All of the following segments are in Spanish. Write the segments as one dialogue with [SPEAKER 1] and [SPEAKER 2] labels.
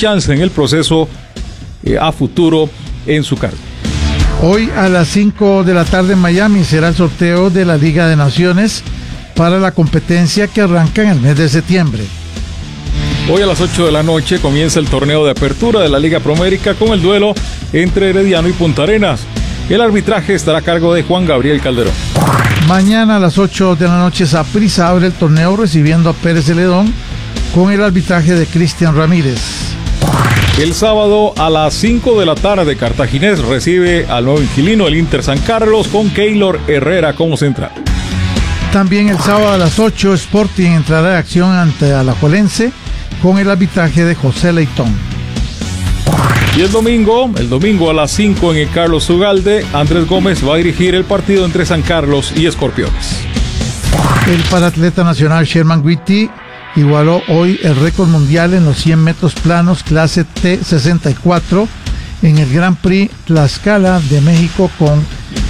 [SPEAKER 1] chance en el proceso a futuro en su cargo.
[SPEAKER 2] Hoy a las 5 de la tarde en Miami será el sorteo de la Liga de Naciones para la competencia que arranca en el mes de septiembre.
[SPEAKER 1] Hoy a las 8 de la noche comienza el torneo de apertura de la Liga Promérica con el duelo entre Herediano y Punta Arenas. El arbitraje estará a cargo de Juan Gabriel Calderón.
[SPEAKER 2] Mañana a las 8 de la noche Saprissa abre el torneo recibiendo a Pérez Celedón con el arbitraje de Cristian Ramírez.
[SPEAKER 1] El sábado a las 5 de la tarde Cartaginés recibe al nuevo inquilino el Inter San Carlos con Keylor Herrera como central.
[SPEAKER 2] También el sábado a las 8 Sporting entrará de acción ante Alajuelense con el arbitraje de José Leitón.
[SPEAKER 1] Y el domingo a las 5 en el Carlos Ugalde, Andrés Gómez va a dirigir el partido entre San Carlos y Escorpiones.
[SPEAKER 2] El paratleta nacional Sherman Whitty igualó hoy el récord mundial en los 100 metros planos clase T64 en el Grand Prix Tlaxcala de México con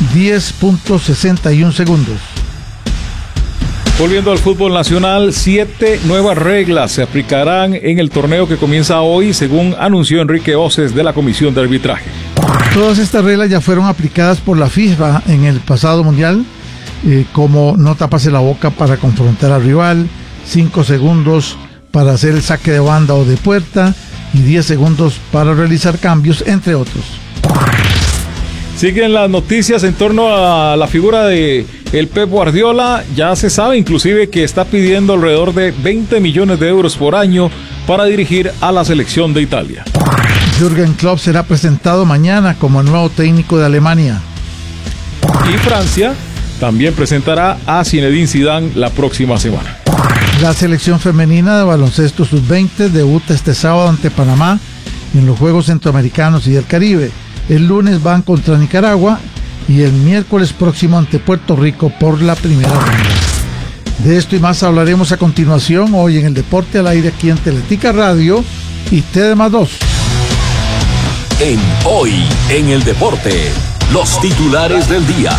[SPEAKER 2] 10.61 segundos.
[SPEAKER 1] Volviendo al fútbol nacional, 7 nuevas reglas se aplicarán en el torneo que comienza hoy, según anunció Enrique Oces de la Comisión de Arbitraje.
[SPEAKER 2] Todas estas reglas ya fueron aplicadas por la FIFA en el pasado mundial, como no taparse la boca para confrontar al rival, 5 segundos para hacer el saque de banda o de puerta y 10 segundos para realizar cambios, entre otros.
[SPEAKER 1] Siguen las noticias en torno a la figura de el Pep Guardiola. Ya se sabe inclusive que está pidiendo alrededor de 20 millones de euros por año para dirigir a la selección de Italia.
[SPEAKER 2] Jürgen Klopp será presentado mañana como el nuevo técnico de Alemania.
[SPEAKER 1] Y Francia también presentará a Zinedine Zidane la próxima semana.
[SPEAKER 2] La selección femenina de baloncesto sub-20 debuta este sábado ante Panamá en los Juegos Centroamericanos y del Caribe. El lunes van contra Nicaragua y el miércoles próximo ante Puerto Rico por la primera ronda. De esto y más hablaremos a continuación hoy en el Deporte al Aire aquí en Teletica Radio y TD+2.
[SPEAKER 3] En Hoy en el Deporte, los titulares del día.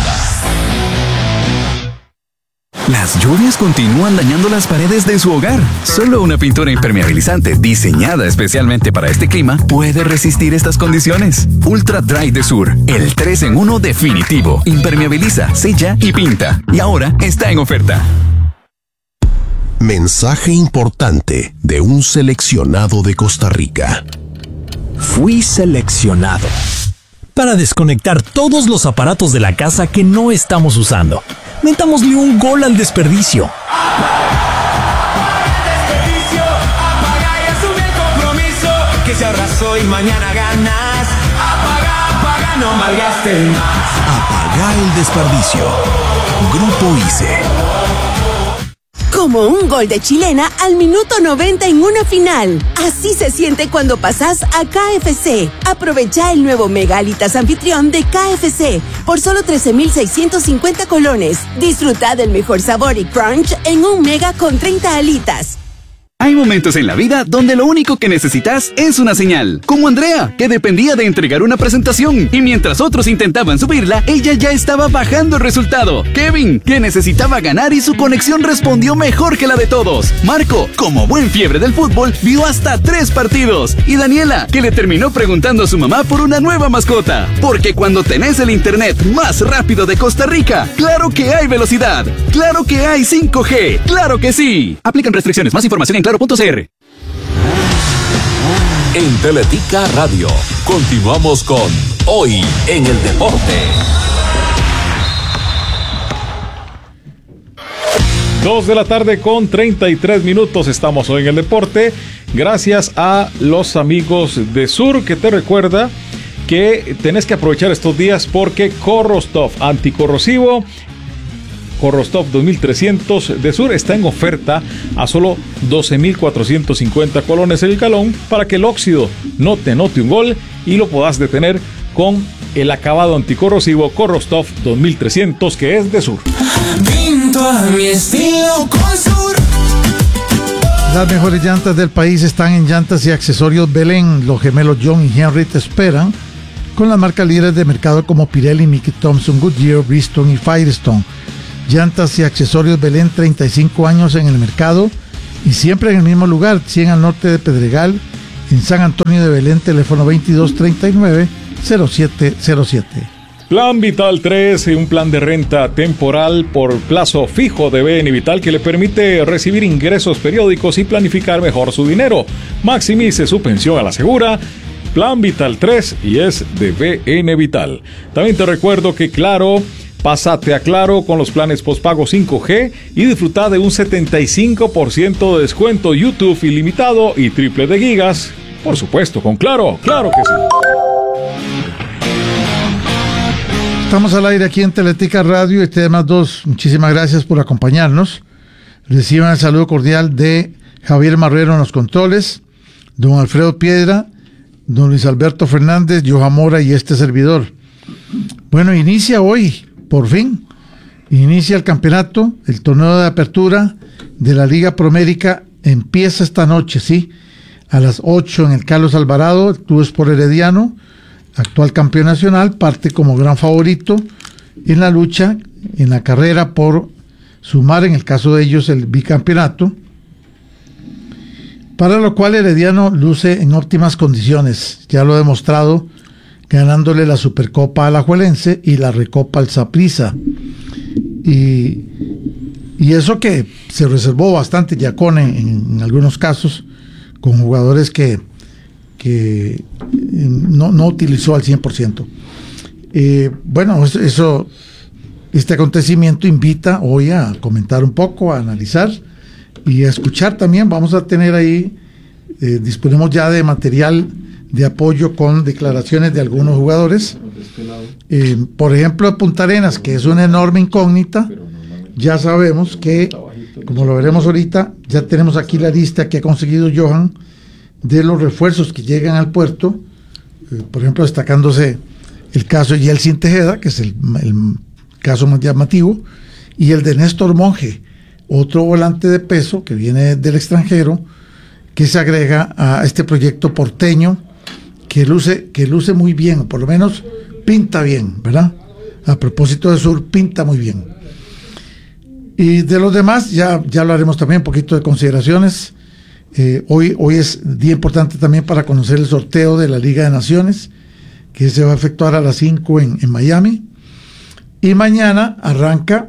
[SPEAKER 4] Las lluvias continúan dañando las paredes de su hogar. Solo una pintura impermeabilizante diseñada especialmente para este clima puede resistir estas condiciones. Ultra Dry de Sur, el 3-en-1 definitivo. Impermeabiliza, sella y pinta. Y ahora está en oferta.
[SPEAKER 5] Mensaje importante de un seleccionado de Costa Rica.
[SPEAKER 6] Fui seleccionado para desconectar todos los aparatos de la casa que no estamos usando. Metámosle un gol al desperdicio.
[SPEAKER 7] Apaga y asume el compromiso, que se arrasó y mañana ganas. Apaga, no malgastes más.
[SPEAKER 5] Apaga el desperdicio. Grupo ICE.
[SPEAKER 8] Como un gol de chilena al minuto 90 en una final. Así se siente cuando pasas a KFC. Aprovecha el nuevo Mega Alitas Anfitrión de KFC por solo 13,650 colones. Disfruta del mejor sabor y crunch en un Mega con 30 alitas.
[SPEAKER 4] Hay momentos en la vida donde lo único que necesitas es una señal. Como Andrea, que dependía de entregar una presentación y mientras otros intentaban subirla, ella ya estaba bajando el resultado. Kevin, que necesitaba ganar y su conexión respondió mejor que la de todos. Marco, como buen fiebre del fútbol, vio hasta 3 partidos. Y Daniela, que le terminó preguntando a su mamá por una nueva mascota. Porque cuando tenés el internet más rápido de Costa Rica, claro que hay velocidad. Claro que hay 5G. Claro que sí. Aplican restricciones. Más información en claro.cr.
[SPEAKER 3] En Teletica Radio, continuamos con Hoy en el Deporte.
[SPEAKER 1] 2 de la tarde con 33 minutos. Estamos hoy en el Deporte. Gracias a los amigos de Sur, que te recuerda que tenés que aprovechar estos días porque Corrostov anticorrosivo, Corrostov 2300 de Sur, está en oferta a solo 12,450 colones el galón para que el óxido no te note un gol y lo puedas detener con el acabado anticorrosivo Corrostov 2300, que es de Sur.
[SPEAKER 7] Pinto a mi estilo con Sur.
[SPEAKER 2] Las mejores llantas del país están en Llantas y Accesorios Belén. Los gemelos John y Henry te esperan con las marcas líderes de mercado como Pirelli, Mickey Thompson, Goodyear, Bridgestone y Firestone. Llantas y Accesorios Belén, 35 años en el mercado y siempre en el mismo lugar, 100 al norte de Pedregal, En San Antonio de Belén, teléfono 2239-0707.
[SPEAKER 1] Plan Vital 3, un plan de renta temporal por plazo fijo de BN Vital que le permite recibir ingresos periódicos y planificar mejor su dinero. Maximice su pensión a la segura. Plan Vital 3 y es de BN Vital. También te recuerdo que Claro, pásate a Claro con los planes postpago 5G y disfruta de un 75% de descuento, YouTube ilimitado y triple de gigas. Por supuesto, con Claro, claro que sí.
[SPEAKER 2] Estamos al aire aquí en Teletica Radio y Temas 2. Muchísimas gracias por acompañarnos. Reciban el saludo cordial de Javier Marrero en los controles, don Alfredo Piedra, don Luis Alberto Fernández, Johan Mora y este servidor. Bueno, inicia hoy, por fin, inicia el campeonato, el torneo de apertura de la Liga Promérica empieza esta noche, sí, a las 8 en el Carlos Alvarado, el Club Sport Herediano, actual campeón nacional, parte como gran favorito en la lucha, en la carrera por sumar, en el caso de ellos, el bicampeonato, para lo cual Herediano luce en óptimas condiciones, ya lo ha demostrado ganándole la Supercopa Alajuelense y la Recopa al Saprissa, y eso que se reservó bastante Giacone en algunos casos, con jugadores que no utilizó al 100%. Bueno, este acontecimiento invita hoy a comentar un poco, a analizar y a escuchar también. Vamos a tener ahí, disponemos ya de material de apoyo con declaraciones de algunos jugadores. Por ejemplo, Punta Arenas, que es una enorme incógnita. Ya sabemos que, como lo veremos ahorita, ya tenemos aquí la lista que ha conseguido Johan de los refuerzos que llegan al puerto, por ejemplo, destacándose el caso de Yeltsin Tejeda, que es el caso más llamativo, y el de Néstor Monge, otro volante de peso que viene del extranjero, que se agrega a este proyecto porteño, que luce muy bien, o por lo menos pinta bien, ¿verdad? A propósito de Sur, pinta muy bien. Y de los demás, ya lo haremos también, un poquito de consideraciones. Hoy es día importante también para conocer el sorteo de la Liga de Naciones, que se va a efectuar a las 5 en Miami. Y mañana arranca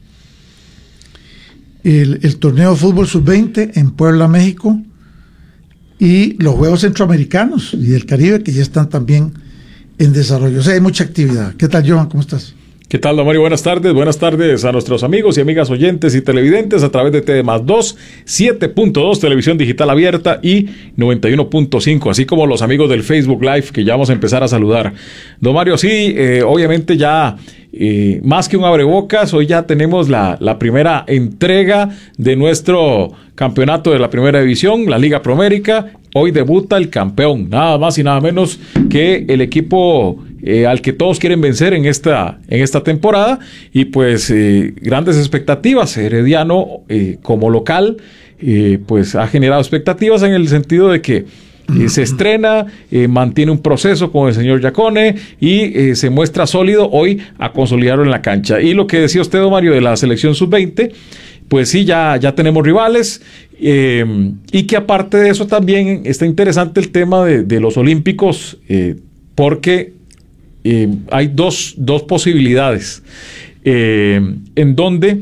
[SPEAKER 2] el torneo de fútbol sub-20 en Puebla, México, y los Juegos Centroamericanos y del Caribe, que ya están también en desarrollo. O sea, hay mucha actividad. ¿Qué tal, Johan? ¿Cómo estás?
[SPEAKER 1] ¿Qué tal, don Mario? Buenas tardes a nuestros amigos y amigas oyentes y televidentes a través de TD+2, 7.2 Televisión Digital Abierta y 91.5, así como los amigos del Facebook Live que ya vamos a empezar a saludar. Don Mario, sí, obviamente ya más que un abrebocas, hoy ya tenemos la primera entrega de nuestro campeonato de la primera división, la Liga Promérica. Hoy debuta el campeón, nada más y nada menos que el equipo al que todos quieren vencer en esta temporada, y pues grandes expectativas. Herediano como local pues ha generado expectativas en el sentido de que se estrena, mantiene un proceso con el señor Giacone y se muestra sólido hoy a consolidarlo en la cancha. Y lo que decía usted, don Mario, de la selección sub-20, pues sí, ya tenemos rivales, y que aparte de eso también está interesante el tema de los olímpicos, porque hay dos posibilidades en donde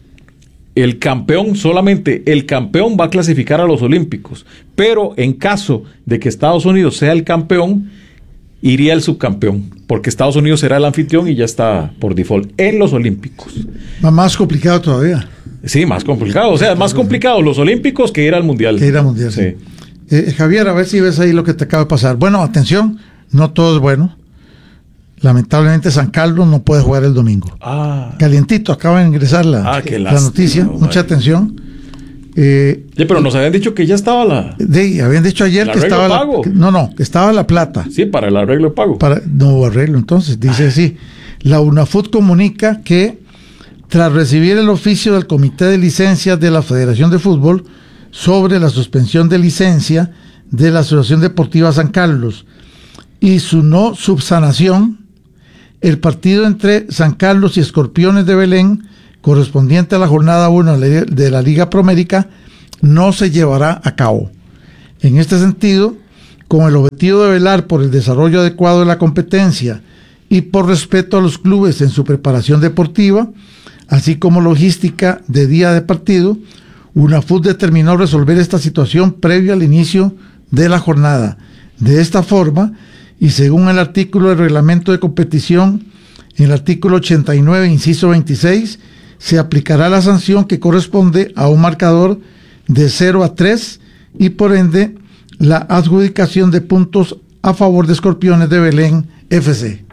[SPEAKER 1] solamente el campeón va a clasificar a los olímpicos, pero en caso de que Estados Unidos sea el campeón, iría el subcampeón, porque Estados Unidos será el anfitrión y ya está por default en los olímpicos.
[SPEAKER 2] Más complicado todavía.
[SPEAKER 1] Sí, más complicado, o sea, más complicado los olímpicos que ir al mundial.
[SPEAKER 2] Sí. Javier, a ver si ves ahí lo que te acaba de pasar. Bueno, atención, no todo es bueno. Lamentablemente San Carlos no puede jugar el domingo. Calientito, acaba de ingresar la noticia. Mucha atención.
[SPEAKER 1] Pero nos habían dicho que ya estaba
[SPEAKER 2] habían dicho ayer que estaba
[SPEAKER 1] pago.
[SPEAKER 2] Que estaba la plata.
[SPEAKER 1] Sí, para el arreglo de pago.
[SPEAKER 2] No arreglo, entonces, dice así. La UNAFUT comunica que tras recibir el oficio del Comité de Licencias de la Federación de Fútbol sobre la suspensión de licencia de la Asociación Deportiva San Carlos y su no subsanación, el partido entre San Carlos y Escorpiones de Belén, correspondiente a la jornada 1 de la Liga Promérica, no se llevará a cabo. En este sentido, con el objetivo de velar por el desarrollo adecuado de la competencia y por respeto a los clubes en su preparación deportiva, así como logística de día de partido, UNAFUT determinó resolver esta situación previo al inicio de la jornada. De esta forma, y según el artículo del reglamento de competición, en el artículo 89, inciso 26, se aplicará la sanción que corresponde a un marcador de 0-3 y por ende la adjudicación de puntos a favor de Escorpiones de Belén FC.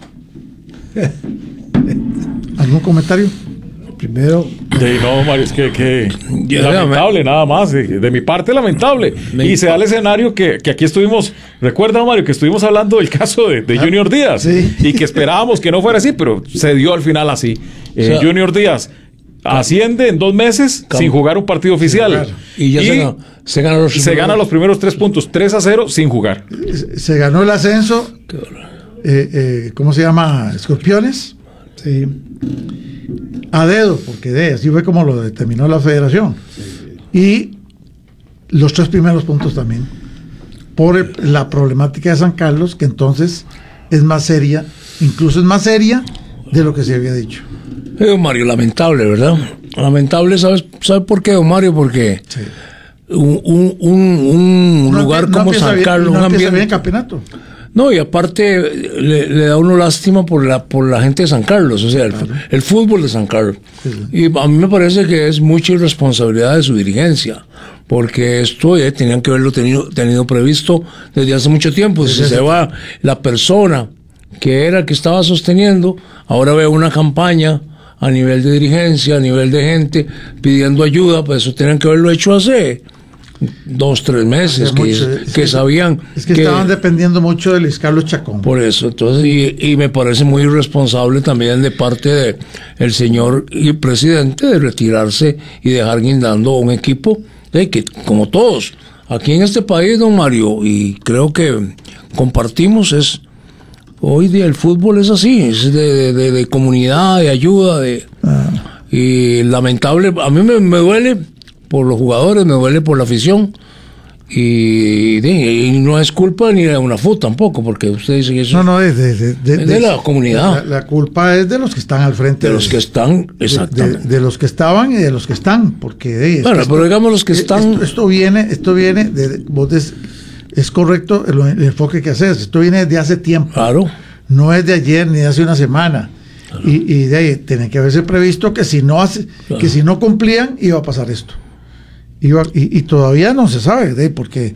[SPEAKER 2] ¿Algún comentario?
[SPEAKER 9] Primero...
[SPEAKER 1] No, Mario, es que lamentable, nada más. De mi parte, lamentable. Y se da el escenario que aquí estuvimos, recuerda, Mario, que estuvimos hablando del caso de Junior Díaz,
[SPEAKER 2] sí,
[SPEAKER 1] y que esperábamos que no fuera así, pero se dio al final así. Junior Díaz asciende en 2 meses sin jugar un partido oficial. Claro.
[SPEAKER 9] Y ya se gana los primeros 3 puntos, 3-0 sin jugar.
[SPEAKER 2] Se ganó el ascenso. ¿Cómo se llama? Escorpiones.
[SPEAKER 9] Sí.
[SPEAKER 2] A dedo, porque así fue como lo determinó la federación. Y los 3 primeros puntos también, por la problemática de San Carlos, que entonces es más seria, incluso es más seria de lo que se había dicho.
[SPEAKER 9] Don Mario, lamentable, ¿verdad? Lamentable, ¿sabes por qué, don Mario? Porque sí, un lugar como San Carlos,
[SPEAKER 2] un
[SPEAKER 9] ambiente
[SPEAKER 2] bien campeonato.
[SPEAKER 9] No, y aparte le da uno lástima por la gente de San Carlos, o sea, el fútbol de San Carlos. Sí. Y a mí me parece que es mucha irresponsabilidad de su dirigencia, porque esto tenían que haberlo tenido previsto desde hace mucho tiempo. Si se va la persona que era el que estaba sosteniendo, ahora veo una campaña a nivel de dirigencia, a nivel de gente pidiendo ayuda, pues eso tenían que haberlo hecho hace 2-3 meses, que sabían
[SPEAKER 2] que estaban dependiendo mucho de Luis Carlos Chacón.
[SPEAKER 9] Por eso, entonces, y me parece muy irresponsable también de parte de el señor y presidente de retirarse y dejar guindando un equipo que, como todos, aquí en este país, don Mario, y creo que compartimos, hoy día el fútbol es así, es de comunidad, de ayuda, y lamentable, a mí me duele por los jugadores, me duele por la afición, y no es culpa ni de UNAFUT tampoco, porque usted dice que eso
[SPEAKER 2] es
[SPEAKER 9] de la comunidad.
[SPEAKER 2] La culpa es de los que están al frente.
[SPEAKER 9] De los que están, exactamente.
[SPEAKER 2] De los que estaban y de los que están, porque...
[SPEAKER 9] pero digamos los que están...
[SPEAKER 2] Esto viene es correcto el enfoque que haces, esto viene de hace tiempo.
[SPEAKER 9] Claro.
[SPEAKER 2] No es de ayer ni de hace una semana. Claro. Y de ahí tiene que haberse previsto que si no cumplían iba a pasar esto. Y todavía no se sabe, porque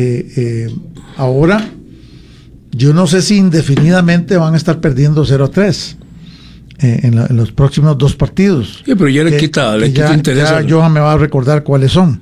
[SPEAKER 2] ahora yo no sé si indefinidamente van a estar perdiendo 0-3 en los próximos 2 partidos.
[SPEAKER 9] Sí, pero ya le quita interés.
[SPEAKER 2] Ya Johan me va a recordar cuáles son.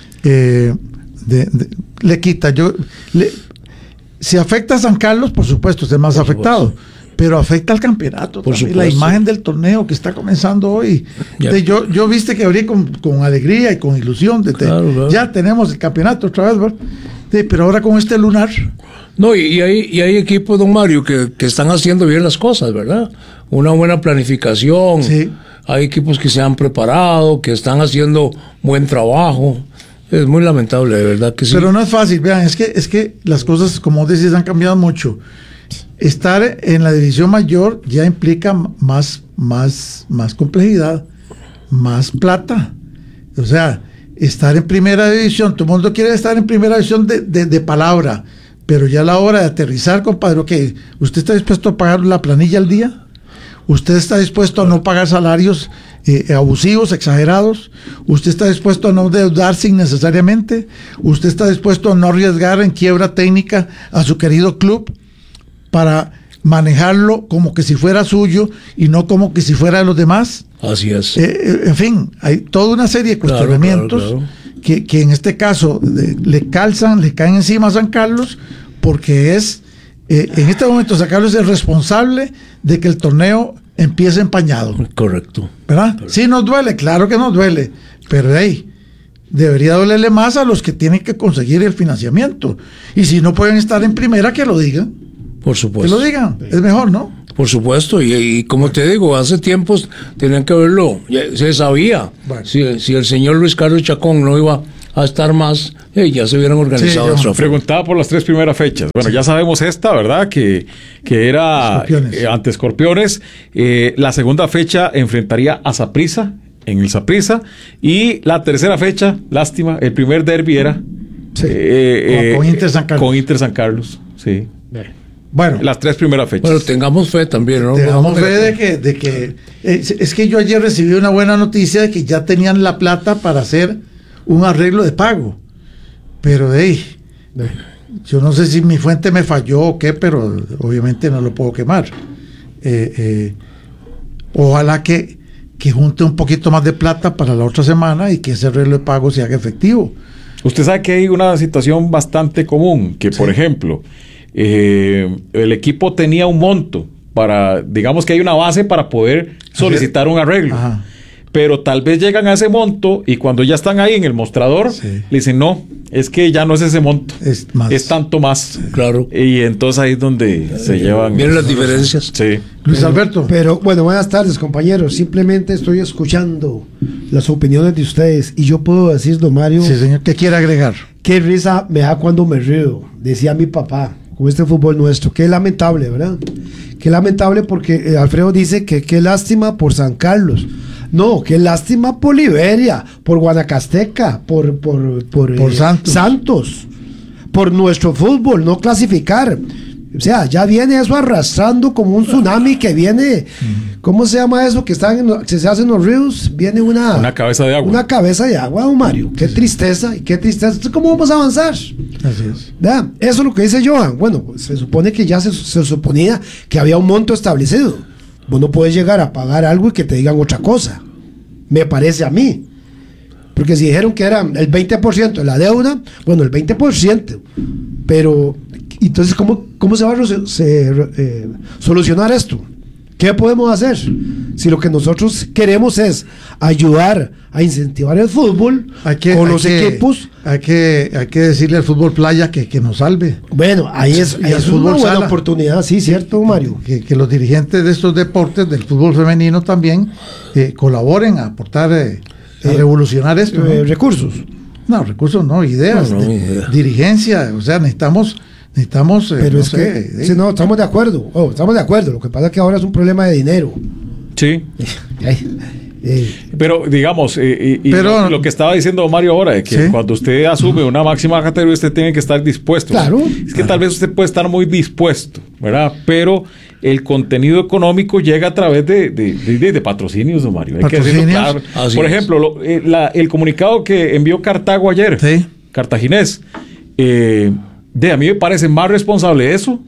[SPEAKER 2] Le quita. Si afecta a San Carlos, por supuesto, es el más afectado. Pero afecta al campeonato, la imagen del torneo que está comenzando hoy. Yo viste que abrí con alegría y con ilusión. Claro. Ya tenemos el campeonato otra vez, ¿verdad? Pero ahora con este lunar.
[SPEAKER 9] No, y hay equipos, don Mario, que están haciendo bien las cosas, ¿verdad? Una buena planificación. Sí. Hay equipos que se han preparado, que están haciendo buen trabajo. Es muy lamentable, de verdad que sí.
[SPEAKER 2] Pero no es fácil, vean, es que las cosas, como decís, han cambiado mucho. Estar en la división mayor ya implica más complejidad, más plata. O sea, estar en primera división, todo el mundo quiere estar en primera división de palabra, pero ya a la hora de aterrizar, compadre, ok, ¿usted está dispuesto a pagar la planilla al día? ¿Usted está dispuesto a no pagar salarios abusivos, exagerados? ¿Usted está dispuesto a no endeudarse innecesariamente? ¿Usted está dispuesto a no arriesgar en quiebra técnica a su querido club para manejarlo como que si fuera suyo y no como que si fuera de los demás?
[SPEAKER 9] Así es.
[SPEAKER 2] En fin, hay toda una serie de cuestionamientos claro. Que en este caso le caen encima a San Carlos, porque en este momento San Carlos es el responsable de que el torneo empiece empañado.
[SPEAKER 9] Correcto.
[SPEAKER 2] ¿Verdad? Correcto. Sí nos duele, claro que nos duele, pero debería dolerle más a los que tienen que conseguir el financiamiento. Y si no pueden estar en primera, que lo digan.
[SPEAKER 9] Por supuesto.
[SPEAKER 2] Que lo digan, es mejor, ¿no?
[SPEAKER 9] Por supuesto, y como te digo, hace tiempos tenían que verlo, se sabía, bueno. si el señor Luis Carlos Chacón no iba a estar más, ya se hubieran organizado
[SPEAKER 2] Sí,
[SPEAKER 9] otra forma.
[SPEAKER 1] Preguntaba por las 3 primeras fechas. Bueno, ya sabemos esta, ¿verdad? Que era ante Escorpiones. La segunda fecha enfrentaría a Saprissa, en el Saprissa. Y la tercera fecha, lástima, el primer derbi era
[SPEAKER 2] con Inter San Carlos.
[SPEAKER 1] Con Inter San Carlos, sí.
[SPEAKER 2] Bueno,
[SPEAKER 1] las 3 primeras fechas.
[SPEAKER 9] Bueno, tengamos fe también, ¿no?
[SPEAKER 2] Tengamos fe de que es que yo ayer recibí una buena noticia de que ya tenían la plata para hacer un arreglo de pago. Pero yo no sé si mi fuente me falló o qué, pero obviamente no lo puedo quemar. Ojalá que junte un poquito más de plata para la otra semana y que ese arreglo de pago se haga efectivo.
[SPEAKER 1] Usted sabe que hay una situación bastante común, que por ejemplo, el equipo tenía un monto para, digamos que hay una base para poder solicitar un arreglo. Ajá. Pero tal vez llegan a ese monto y cuando ya están ahí en el mostrador, le dicen, no, es que ya no es ese monto, es tanto más.
[SPEAKER 9] Claro.
[SPEAKER 1] Y entonces ahí es donde se llevan...
[SPEAKER 9] Vienen las diferencias.
[SPEAKER 1] Sí.
[SPEAKER 2] Luis Alberto.
[SPEAKER 10] Pero bueno, buenas tardes, compañeros. Simplemente estoy escuchando las opiniones de ustedes y yo puedo decir, don Mario...
[SPEAKER 2] Sí, señor, ¿qué quiere agregar?
[SPEAKER 10] Qué risa me da cuando me río, decía mi papá, con este fútbol nuestro. Qué lamentable, ¿verdad? Qué lamentable porque Alfredo dice que qué lástima por San Carlos. No, qué lástima por Liberia, por Guanacasteca, por Santos, por nuestro fútbol, no clasificar. O sea, ya viene eso arrastrando como un tsunami que viene, ¿cómo se llama eso? Que se hacen los ríos, viene una
[SPEAKER 1] cabeza de agua.
[SPEAKER 10] Una cabeza de agua, don Mario. Qué tristeza, y qué tristeza. ¿Cómo vamos a avanzar?
[SPEAKER 2] Así es.
[SPEAKER 10] ¿Verdad? Eso es lo que dice Johan. Bueno, pues, se supone que ya se suponía que había un monto establecido. Vos no puedes llegar a pagar algo y que te digan otra cosa. Me parece a mí. Porque si dijeron que era el 20% de la deuda, bueno, el 20%. Pero, entonces, ¿cómo se va a solucionar esto? ¿Qué podemos hacer? Si lo que nosotros queremos es ayudar a incentivar el fútbol con los equipos.
[SPEAKER 2] Hay que decirle al fútbol playa que nos salve.
[SPEAKER 10] Bueno, ahí es una buena oportunidad, sí, cierto, Mario.
[SPEAKER 2] Que los dirigentes de estos deportes, del fútbol femenino también, colaboren a aportar, a revolucionar esto. ¿No?
[SPEAKER 10] Recursos.
[SPEAKER 2] No, recursos no, ideas. Dirigencia, o sea, necesitamos
[SPEAKER 10] pero es que sí, no, estamos de acuerdo. Lo que pasa es que ahora es un problema de dinero.
[SPEAKER 1] Sí. Pero digamos, pero, lo que estaba diciendo Mario ahora, de que cuando usted asume una máxima categoría, usted tiene que estar dispuesto.
[SPEAKER 10] Claro.
[SPEAKER 1] Es que tal vez usted puede estar muy dispuesto, ¿verdad? Pero el contenido económico llega a través de patrocinios, don Mario. Hay que decirlo claro. Por ejemplo, el comunicado que envió Cartago ayer, Cartaginés, a mí me parece más responsable eso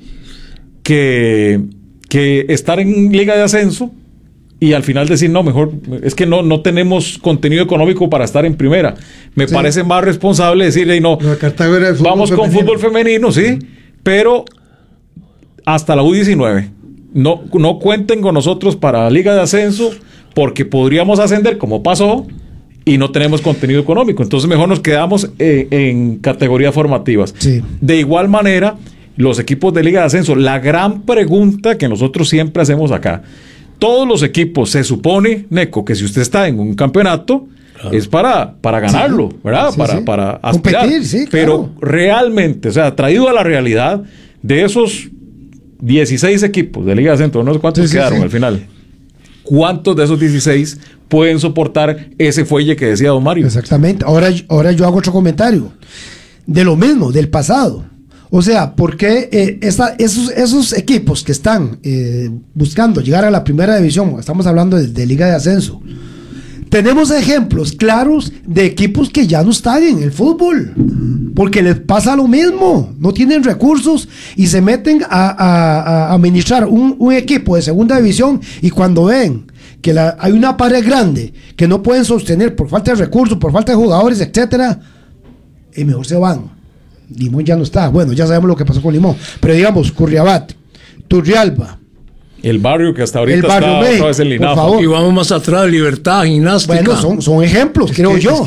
[SPEAKER 1] que estar en Liga de Ascenso y al final decir, no, mejor, es que no tenemos contenido económico para estar en primera. Me parece más responsable decir, no, vamos con fútbol femenino, sí, pero hasta la U19. No cuenten con nosotros para Liga de Ascenso porque podríamos ascender como pasó y no tenemos contenido económico. Entonces mejor nos quedamos en categorías formativas.
[SPEAKER 10] Sí.
[SPEAKER 1] De igual manera, los equipos de Liga de Ascenso, la gran pregunta que nosotros siempre hacemos acá, todos los equipos, se supone, Neco, que si usted está en un campeonato, es para ganarlo, ¿verdad?
[SPEAKER 10] Sí,
[SPEAKER 1] para aspirar.
[SPEAKER 10] Competir, sí, claro.
[SPEAKER 1] Pero realmente, o sea, traído a la realidad, de esos 16 equipos de Liga de Ascenso, no sé cuántos quedaron al final. ¿Cuántos de esos 16 pueden soportar ese fuelle que decía don Mario?
[SPEAKER 10] Exactamente. Ahora yo hago otro comentario. De lo mismo, del pasado. O sea, ¿por qué esos equipos que están buscando llegar a la primera división, estamos hablando de Liga de Ascenso, tenemos ejemplos claros de equipos que ya no están en el fútbol, porque les pasa lo mismo, no tienen recursos y se meten a administrar un equipo de segunda división y cuando ven que hay una pared grande que no pueden sostener por falta de recursos, por falta de jugadores, etcétera, y mejor se van. Limón ya no está, bueno, ya sabemos lo que pasó con Limón, pero digamos, Curriabat, Turrialba,
[SPEAKER 1] el barrio que hasta ahorita está otra vez en Linafa.
[SPEAKER 9] Y vamos más atrás, Libertad, Gimnástica.
[SPEAKER 10] Bueno, son ejemplos, creo yo.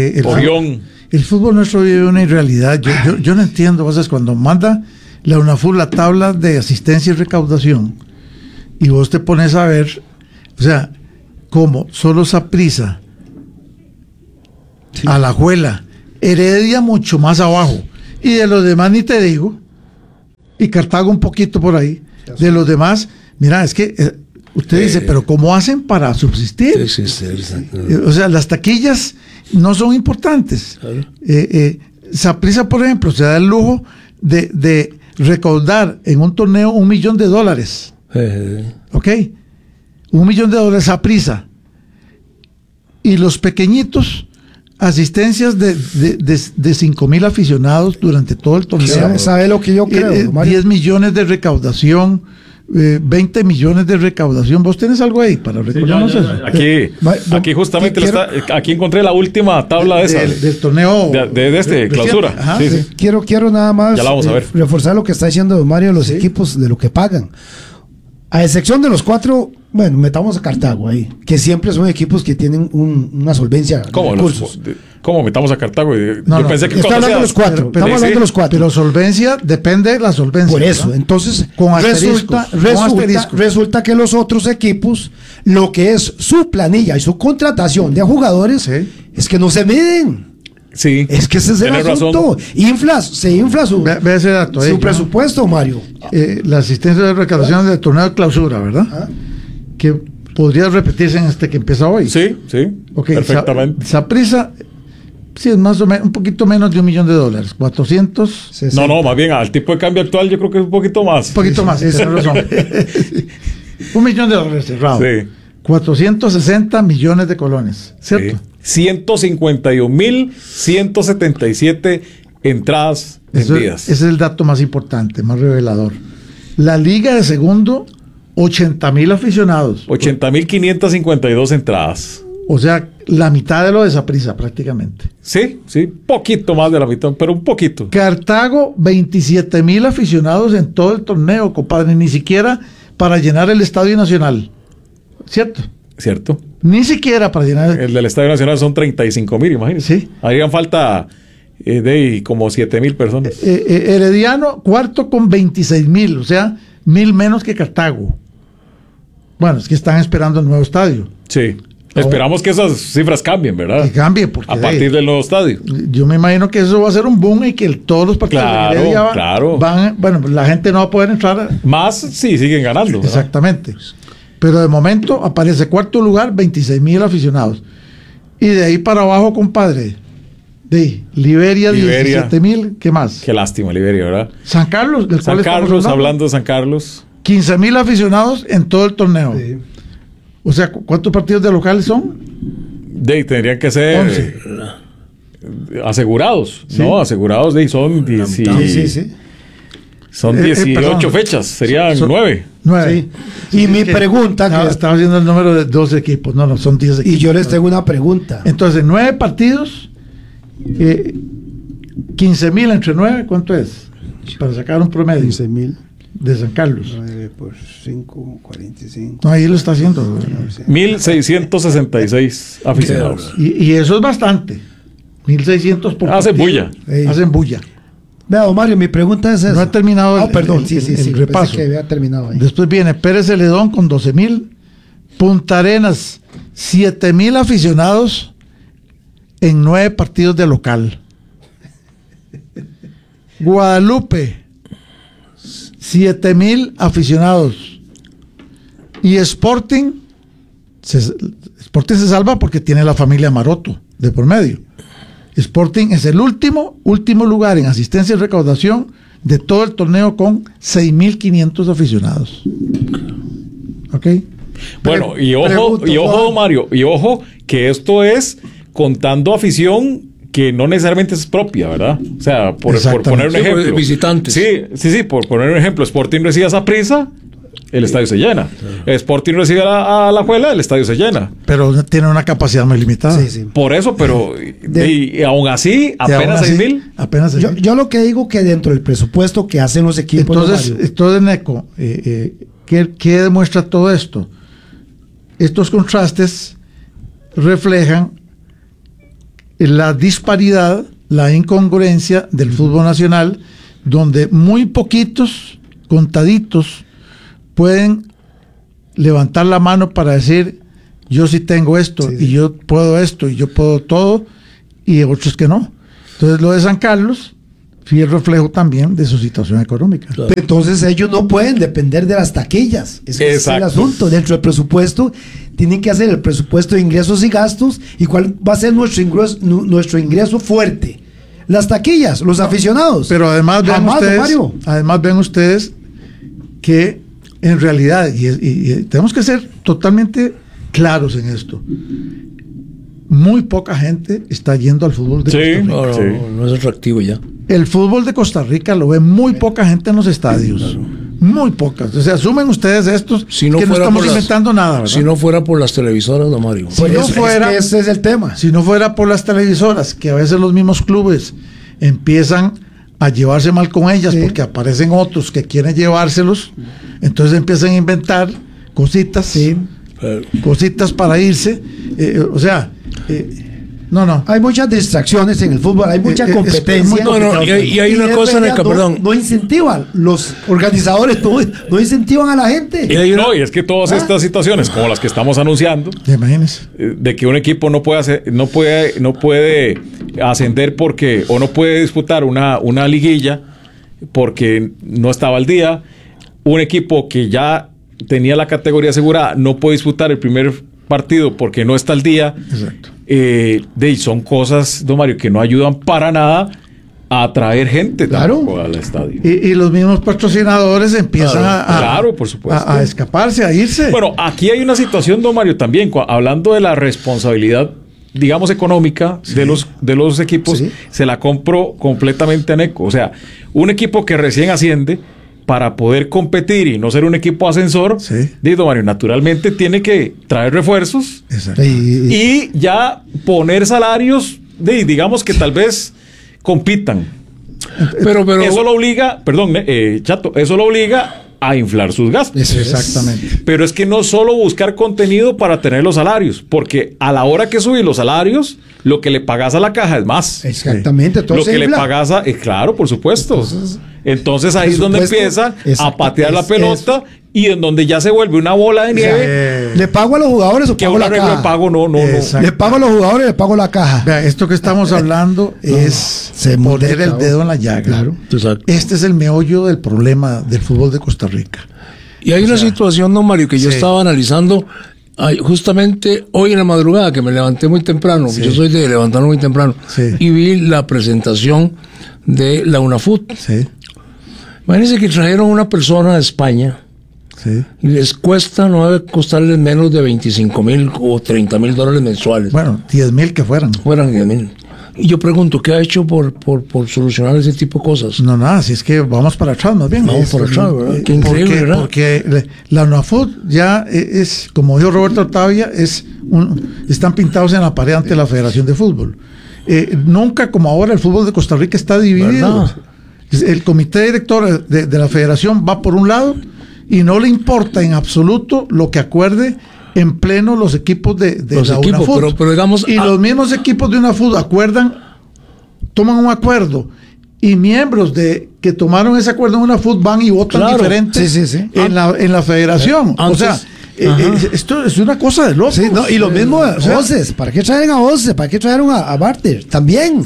[SPEAKER 2] El fútbol nuestro vive una irrealidad. Yo no entiendo, cuando manda la UNAFUR la tabla de asistencia y recaudación y vos te pones a ver, o sea, cómo solo Saprissa, Alajuela Heredia mucho más abajo. Y de los demás ni te digo. Y Cartago un poquito por ahí. De los demás, mira, es que usted dice, pero ¿cómo hacen para subsistir?
[SPEAKER 9] Sí.
[SPEAKER 2] O sea, las taquillas no son importantes.
[SPEAKER 9] Claro.
[SPEAKER 2] Saprissa, por ejemplo, se da el lujo de recaudar en un torneo $1 millón. ¿Ok? $1 millón Saprissa. Y los pequeñitos, asistencias de 5,000 aficionados durante todo el torneo.
[SPEAKER 10] ¿Sabe lo que yo creo, Mario?
[SPEAKER 2] 10 millones de recaudación, 20 millones de recaudación. ¿Vos tenés algo ahí para recordarnos eso?
[SPEAKER 1] Aquí justamente aquí encontré la última tabla de esa.
[SPEAKER 2] Del torneo.
[SPEAKER 1] De clausura.
[SPEAKER 2] Ajá,
[SPEAKER 1] sí.
[SPEAKER 10] Quiero nada más
[SPEAKER 1] Ya la vamos a ver.
[SPEAKER 10] reforzar lo que está diciendo Mario de los equipos, de lo que pagan. A excepción de los 4, bueno, metamos a Cartago ahí, que siempre son equipos que tienen una solvencia de recursos.
[SPEAKER 1] ¿Cómo metamos a Cartago? Yo pensé que
[SPEAKER 10] estoy hablando de los 4. Estamos hablando de los 4.
[SPEAKER 2] Pero solvencia depende de la solvencia.
[SPEAKER 10] Por eso,
[SPEAKER 2] ¿verdad?
[SPEAKER 10] Entonces,
[SPEAKER 2] con
[SPEAKER 10] resulta que los otros equipos, lo que es su planilla y su contratación de jugadores, es que no se miden.
[SPEAKER 1] Sí.
[SPEAKER 10] Es que ese es el asunto. Se infla su,
[SPEAKER 2] ve ese dato,
[SPEAKER 10] su presupuesto, Mario.
[SPEAKER 2] La asistencia de recaudación del torneo de clausura, ¿verdad? Que podría repetirse en este que empieza hoy.
[SPEAKER 1] Sí,
[SPEAKER 2] okay,
[SPEAKER 1] perfectamente.
[SPEAKER 2] Saprissa, sí, es más o menos un poquito menos de $1 millón. 400.
[SPEAKER 1] No, más bien al tipo de cambio actual yo creo que es un poquito más.
[SPEAKER 2] Un poquito más, tienes razón. $1 millón cerrado.
[SPEAKER 1] Sí.
[SPEAKER 2] 460 millones de colones, ¿cierto?
[SPEAKER 1] Sí. 151.177 entradas vendidas.
[SPEAKER 2] Ese es el dato más importante, más revelador. La liga de segundo, 80,000 aficionados.
[SPEAKER 1] 80.552 entradas.
[SPEAKER 2] O sea, la mitad de lo de Saprissa prácticamente.
[SPEAKER 1] Sí, poquito más de la mitad, pero un poquito.
[SPEAKER 2] Cartago, 27,000 aficionados en todo el torneo, compadre, ni siquiera para llenar el Estadio Nacional. ¿Cierto? Ni siquiera para llenar.
[SPEAKER 1] El del Estadio Nacional son 35,000, imagínense.
[SPEAKER 2] Sí.
[SPEAKER 1] Harían falta de como 7,000 personas.
[SPEAKER 2] Herediano, cuarto con 26,000, o sea, 1,000 menos que Cartago. Bueno, es que están esperando el nuevo estadio.
[SPEAKER 1] Sí. Esperamos que esas cifras cambien, ¿verdad?
[SPEAKER 2] Que cambien, porque
[SPEAKER 1] a partir del nuevo estadio.
[SPEAKER 2] Yo me imagino que eso va a ser un boom y que todos los partidos de Heredia van, bueno, la gente no va a poder entrar.
[SPEAKER 1] Más si siguen ganando, ¿verdad?
[SPEAKER 2] Exactamente. Pero de momento aparece cuarto lugar, 26,000 aficionados. Y de ahí para abajo, compadre, de Liberia 17,000, ¿qué más?
[SPEAKER 1] Qué lástima, Liberia, ¿verdad?
[SPEAKER 2] San Carlos, del
[SPEAKER 1] San Carlos, hablando de San Carlos.
[SPEAKER 2] 15,000 aficionados en todo el torneo. Sí. O sea, ¿cuántos partidos de locales son?
[SPEAKER 1] Tendrían que ser
[SPEAKER 2] 11.
[SPEAKER 1] Asegurados, ¿sí? ¿No? Asegurados son 10. Son 18 fechas, serían 9.
[SPEAKER 10] 9. Sí. Y mi pregunta...
[SPEAKER 2] Estaba haciendo el número de 12 equipos. No, son 10 equipos.
[SPEAKER 10] Y yo les tengo una pregunta.
[SPEAKER 2] Entonces, 9 partidos, 15,000 entre 9, ¿cuánto es? Para sacar un promedio.
[SPEAKER 10] 15,000.
[SPEAKER 2] De San Carlos.
[SPEAKER 10] 9 por 5, 45.
[SPEAKER 2] No, ahí lo está haciendo.
[SPEAKER 1] 1,666 aficionados.
[SPEAKER 2] Y eso es bastante. 1,600 por
[SPEAKER 1] Hacen bulla.
[SPEAKER 2] Hacen bulla.
[SPEAKER 10] Vea, Mario, mi pregunta es esa.
[SPEAKER 2] No ha terminado
[SPEAKER 10] perdón,
[SPEAKER 2] el repaso.
[SPEAKER 10] Que había terminado ahí.
[SPEAKER 2] Después viene Pérez Celedón con 12,000. Punta Arenas, 7,000 aficionados en 9 partidos de local. Guadalupe, 7,000 aficionados. Y Sporting se salva porque tiene la familia Maroto de por medio. Sporting es el último lugar en asistencia y recaudación de todo el torneo con 6,500 aficionados. ¿Ok?
[SPEAKER 1] Bueno, y ojo, Mario, y ojo que esto es contando afición que no necesariamente es propia, ¿verdad? O sea, por poner un ejemplo.
[SPEAKER 9] Visitantes.
[SPEAKER 1] Sí, por poner un ejemplo, Sporting recibe a Saprissa, el estadio se llena. Sporting recibe a la Juela, el estadio se llena.
[SPEAKER 2] Pero tiene una capacidad muy limitada.
[SPEAKER 1] Sí. Por eso, pero y aún así, apenas 6,000.
[SPEAKER 2] Apenas 6,000.
[SPEAKER 10] Yo lo que digo que dentro del presupuesto que hacen los equipos.
[SPEAKER 2] Entonces Neco, ¿qué demuestra todo esto? Estos contrastes reflejan la disparidad, la incongruencia del fútbol nacional, donde muy poquitos, contaditos, pueden levantar la mano para decir yo sí tengo esto, y yo puedo esto, y yo puedo todo, y otros que no. Entonces lo de San Carlos fue el reflejo también de su situación económica.
[SPEAKER 10] Pero entonces ellos no pueden depender de las taquillas. Ese es el asunto. Dentro del presupuesto tienen que hacer el presupuesto de ingresos y gastos y cuál va a ser nuestro ingreso fuerte. Las taquillas, los aficionados.
[SPEAKER 2] Pero además ven ustedes que en realidad, y tenemos que ser totalmente claros en esto, muy poca gente está yendo al fútbol de Costa Rica.
[SPEAKER 9] No es atractivo ya.
[SPEAKER 2] El fútbol de Costa Rica lo ve muy poca gente en los estadios. Muy pocas. O sea, asumen ustedes estos que no estamos inventando nada, ¿verdad?
[SPEAKER 9] Si no fuera por las televisoras, don Mario.
[SPEAKER 10] Ese es el tema.
[SPEAKER 2] Si no fuera por las televisoras, que a veces los mismos clubes empiezan a llevarse mal con ellas porque aparecen otros que quieren llevárselos, entonces empiezan a inventar cositas, cositas para irse. No.
[SPEAKER 10] Hay muchas distracciones en el fútbol, hay mucha competencia.
[SPEAKER 9] Y hay una cosa, perdón.
[SPEAKER 10] No incentivan, los organizadores no incentivan a la gente.
[SPEAKER 1] Y es que todas estas situaciones, como las que estamos anunciando, de que un equipo no puede ascender porque, o no puede disputar una liguilla porque no estaba al día, un equipo que ya tenía la categoría asegurada no puede disputar el primer partido porque no está al día.
[SPEAKER 2] Exacto.
[SPEAKER 1] Son cosas, don Mario, que no ayudan para nada a atraer gente al estadio.
[SPEAKER 2] Y los mismos patrocinadores empiezan
[SPEAKER 1] por supuesto,
[SPEAKER 2] a escaparse, a irse.
[SPEAKER 1] Bueno, aquí hay una situación, don Mario, también, hablando de la responsabilidad, digamos, económica de los equipos, se la compro completamente a Neco. O sea, un equipo que recién asciende, para poder competir y no ser un equipo ascensor, don Mario, naturalmente tiene que traer refuerzos y ya poner salarios, digamos que tal vez compitan. Pero eso lo obliga, Chato, eso lo obliga a inflar sus gastos.
[SPEAKER 2] Exactamente.
[SPEAKER 1] Pero es que no solo buscar contenido para tener los salarios, porque a la hora que subir los salarios, lo que le pagas a la caja es más.
[SPEAKER 10] Exactamente.
[SPEAKER 1] Lo que le pagas claro, por supuesto. Entonces ahí es donde empieza a patear la pelota y en donde ya se vuelve una bola de nieve.
[SPEAKER 10] ¿Le pago a los jugadores o pago la caja?
[SPEAKER 1] De pago, no.
[SPEAKER 10] Le pago a los jugadores, le pago la caja.
[SPEAKER 2] Vea, esto que estamos hablando es poner el dedo en la llaga.
[SPEAKER 10] Claro.
[SPEAKER 2] Este es el meollo del problema del fútbol de Costa Rica.
[SPEAKER 9] Y hay una situación, don Mario, que yo estaba analizando justamente hoy en la madrugada, que me levanté muy temprano, yo soy de levantarme muy temprano, y vi la presentación de la UNAFUT. Imagínense que trajeron a una persona de España y les cuesta, no debe costarles menos de 25,000 o 30,000 dólares mensuales.
[SPEAKER 2] Bueno, 10,000 que fueran
[SPEAKER 9] 10,000. Y yo pregunto, ¿qué ha hecho por solucionar ese tipo de cosas?
[SPEAKER 2] No, nada, si es que vamos para atrás más bien.
[SPEAKER 9] Vamos para atrás, ¿verdad? Qué increíble, ¿verdad?
[SPEAKER 2] Porque la UNAFUT ya es, como dijo Roberto Artavia, están pintados en la pared ante la Federación de Fútbol. Nunca como ahora el fútbol de Costa Rica está dividido. ¿Verdad? El comité director de la federación va por un lado y no le importa en absoluto lo que acuerde en pleno los equipos de la UNAFUT.
[SPEAKER 9] Pero digamos,
[SPEAKER 2] los mismos equipos de UNAFUT toman un acuerdo y miembros que tomaron ese acuerdo en UNAFUT van y votan diferente en la federación. O sea, esto es una cosa de loco.
[SPEAKER 10] Y lo mismo Voces. ¿Para qué traen a Voces? ¿Para qué trajeron a Barter? También.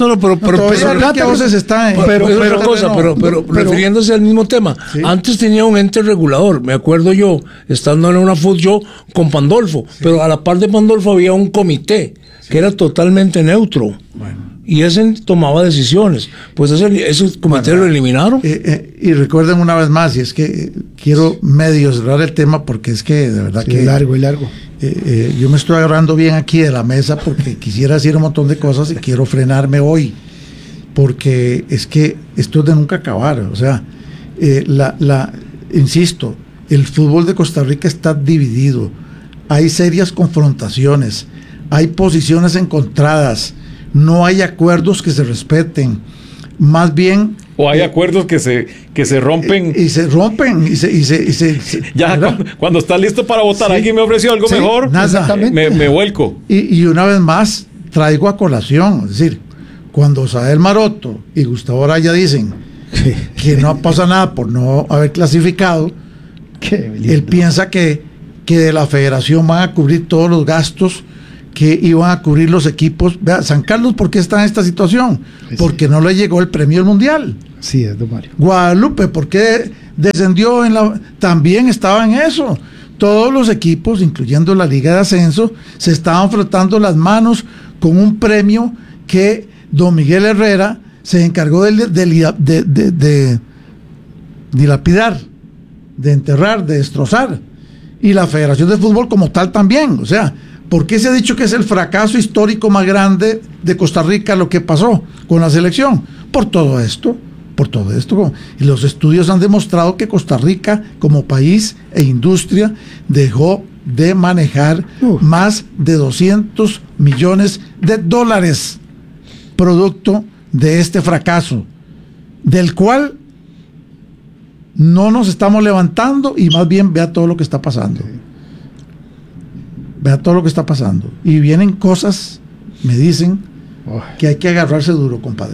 [SPEAKER 9] Pero refiriéndose al mismo tema. Antes tenía un ente regulador. Me acuerdo yo, estando en una FUT, yo con Pandolfo. Pero a la par de Pandolfo había un comité que era totalmente neutro. Y ese tomaba decisiones. Pues ese comité lo eliminaron.
[SPEAKER 2] Y recuerden una vez más, y es que quiero medio cerrar el tema porque es que de verdad que...
[SPEAKER 10] largo.
[SPEAKER 2] Yo me estoy agarrando bien aquí de la mesa porque quisiera decir un montón de cosas y quiero frenarme hoy. Porque es que esto es de nunca acabar. O sea, insisto, el fútbol de Costa Rica está dividido. Hay serias confrontaciones. Hay posiciones encontradas. No hay acuerdos que se respeten, más bien
[SPEAKER 1] o hay acuerdos que se rompen
[SPEAKER 2] y se rompen y se
[SPEAKER 1] ya cuando está listo para votar alguien me ofreció algo mejor, me vuelco
[SPEAKER 2] y una vez más traigo a colación, es decir, cuando Sael Maroto y Gustavo Araya dicen que no pasa nada por no haber clasificado, él piensa que de la federación van a cubrir todos los gastos que iban a cubrir los equipos. Vea, San Carlos, ¿por qué está en esta situación? Porque no le llegó el premio del Mundial.
[SPEAKER 10] Sí, es don Mario.
[SPEAKER 2] Guadalupe, ¿por qué descendió también estaba en eso? Todos los equipos, incluyendo la Liga de Ascenso, se estaban frotando las manos con un premio que don Miguel Herrera se encargó de dilapidar, de enterrar, de destrozar. Y la Federación de Fútbol como tal también. O sea, ¿por qué se ha dicho que es el fracaso histórico más grande de Costa Rica lo que pasó con la selección? Por todo esto. Y los estudios han demostrado que Costa Rica como país e industria dejó de manejar más de 200 millones de dólares producto de este fracaso, del cual no nos estamos levantando, y más bien vea todo lo que está pasando. Vea todo lo que está pasando. Y vienen cosas, me dicen, que hay que agarrarse duro, compadre.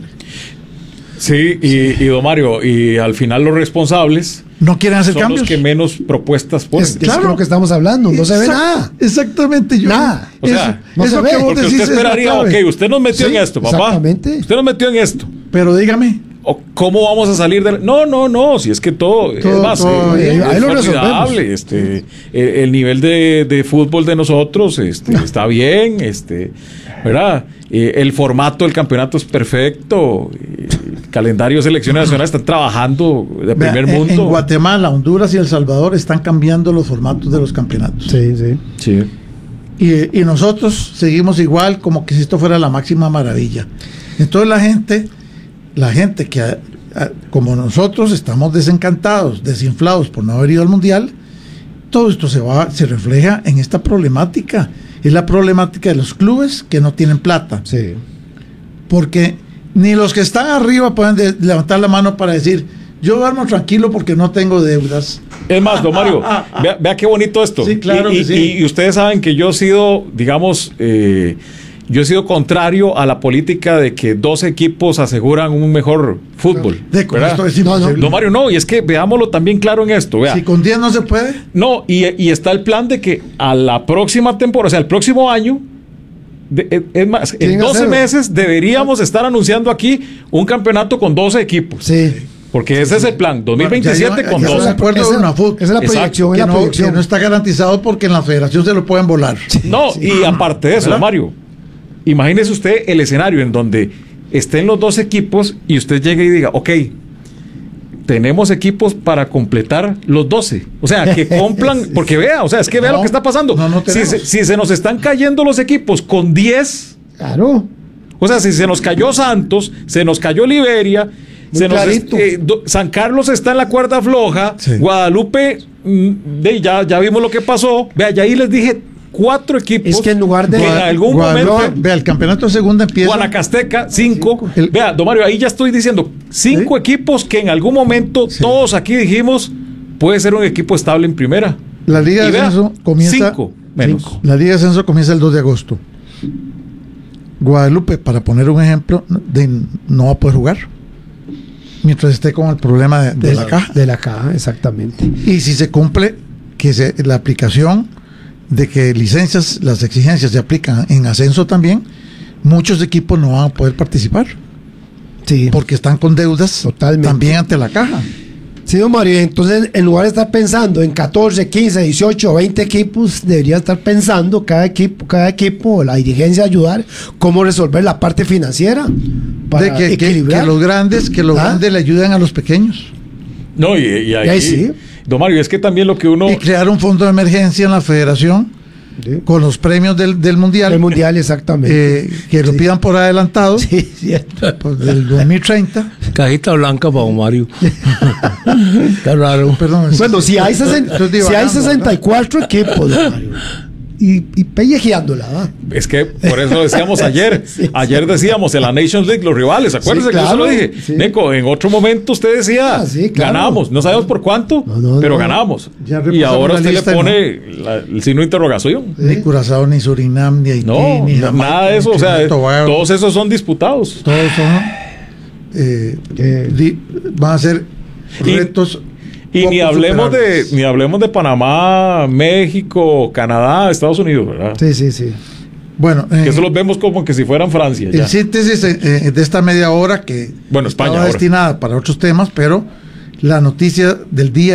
[SPEAKER 1] Sí, y don Mario, y al final los responsables
[SPEAKER 2] no quieren hacer
[SPEAKER 1] son
[SPEAKER 2] cambios.
[SPEAKER 1] Los que menos propuestas ponen.
[SPEAKER 10] Es lo que estamos hablando, no se ve nada.
[SPEAKER 2] Exactamente,
[SPEAKER 10] nada.
[SPEAKER 1] O sea,
[SPEAKER 10] no se ve.
[SPEAKER 1] Que porque usted esperaría, usted nos metió en esto, papá.
[SPEAKER 10] Exactamente.
[SPEAKER 1] Usted nos metió en esto.
[SPEAKER 2] Pero dígame.
[SPEAKER 1] ¿Cómo vamos a salir de No, si es que todo es más formidable, el nivel de fútbol de nosotros está bien, ¿verdad? El formato del campeonato es perfecto, el calendario de selecciones nacionales están trabajando de primer mundo.
[SPEAKER 2] En Guatemala, Honduras y El Salvador están cambiando los formatos de los campeonatos.
[SPEAKER 10] Sí.
[SPEAKER 2] Y nosotros seguimos igual, como que si esto fuera la máxima maravilla. Entonces la gente que como nosotros estamos desencantados, desinflados por no haber ido al Mundial, todo esto se refleja en esta problemática. Es la problemática de los clubes que no tienen plata.
[SPEAKER 10] Sí.
[SPEAKER 2] Porque ni los que están arriba pueden levantar la mano para decir, yo duermo tranquilo porque no tengo deudas.
[SPEAKER 1] Es más, don Mario, vea qué bonito esto.
[SPEAKER 2] Sí, claro que sí.
[SPEAKER 1] Y ustedes saben que yo he sido, digamos, yo he sido contrario a la política de que 12 equipos aseguran un mejor fútbol.
[SPEAKER 2] Esto es imposible.
[SPEAKER 1] Don Mario, no, y es que veámoslo también claro en esto. Vea.
[SPEAKER 2] Si con 10 no se puede.
[SPEAKER 1] No, y está el plan de que a la próxima temporada, o sea, el próximo año, es más, en 12 meses deberíamos estar anunciando aquí un campeonato con 12 equipos.
[SPEAKER 10] Sí.
[SPEAKER 1] Porque ese es el plan, 2027 con 12.
[SPEAKER 2] Esa es la proyección. Que no está garantizado porque en la federación se lo pueden volar.
[SPEAKER 1] No, y aparte de eso, ¿verdad? Mario, imagínese usted el escenario en donde estén los dos equipos y usted llegue y diga, ok, tenemos equipos para completar los 12. O sea, que cumplan, porque vea, o sea, es que vea lo que está pasando. Si se nos están cayendo los equipos con 10.
[SPEAKER 10] Claro.
[SPEAKER 1] O sea, si se nos cayó Santos, se nos cayó Liberia, San Carlos está en la cuerda floja, sí. Guadalupe, ya vimos lo que pasó. Vea, ya ahí les dije 4 equipos.
[SPEAKER 10] Es que en lugar de
[SPEAKER 1] en algún momento.
[SPEAKER 2] Vea, el campeonato de segunda empieza.
[SPEAKER 1] Guanacasteca, 5. Vea, don Mario, ahí ya estoy diciendo 5 equipos que en algún momento todos aquí dijimos puede ser un equipo estable en primera.
[SPEAKER 2] La Liga de Ascenso comienza.
[SPEAKER 1] 5 menos.
[SPEAKER 2] La Liga de Ascenso comienza el 2 de agosto. Guadalupe, para poner un ejemplo, no va a poder jugar mientras esté con el problema de la caja.
[SPEAKER 10] De la caja, exactamente.
[SPEAKER 2] Y si se cumple la aplicación de que las exigencias se aplican en ascenso también, muchos equipos no van a poder participar.
[SPEAKER 10] Sí.
[SPEAKER 2] Porque están con deudas
[SPEAKER 10] totalmente
[SPEAKER 2] también ante la caja.
[SPEAKER 10] Sí, don Mario, entonces en lugar de estar pensando en 14, 15, 18 o 20 equipos, debería estar pensando cada equipo, la dirigencia ayudar, cómo resolver la parte financiera para equilibrar.
[SPEAKER 2] Que los grandes le ayuden a los pequeños.
[SPEAKER 1] No, y ahí sí. Don Mario, es que también lo que uno...
[SPEAKER 2] Y crear un fondo de emergencia en la federación, sí, con los premios del Mundial.
[SPEAKER 10] El Mundial, exactamente.
[SPEAKER 2] Que lo pidan por adelantado.
[SPEAKER 10] Sí, cierto.
[SPEAKER 2] Pues del 2030.
[SPEAKER 9] Cajita blanca para don Mario. Está raro.
[SPEAKER 10] Perdón. Bueno, si hay 64 equipos, don Mario. Y pellejeándola, ¿va?
[SPEAKER 1] Es que por eso decíamos ayer. Ayer decíamos en la Nations League los rivales. Acuérdense que yo se lo dije. Sí. Neco, en otro momento usted decía ganamos. No sabemos por cuánto, pero ganamos. Y ahora usted le pone el signo de interrogación.
[SPEAKER 2] Ni Curazao, ni Surinam, ni Haití,
[SPEAKER 1] ni nada de eso. O sea, todos esos son disputados.
[SPEAKER 2] Todos son van a ser retos.
[SPEAKER 1] Y ni hablemos de Panamá, México, Canadá, Estados Unidos, ¿verdad?
[SPEAKER 10] Sí.
[SPEAKER 2] Bueno,
[SPEAKER 1] que eso los vemos como que si fueran Francia.
[SPEAKER 2] En síntesis de esta media hora que
[SPEAKER 1] España
[SPEAKER 2] estaba
[SPEAKER 1] ahora
[SPEAKER 2] destinada para otros temas, pero la noticia del día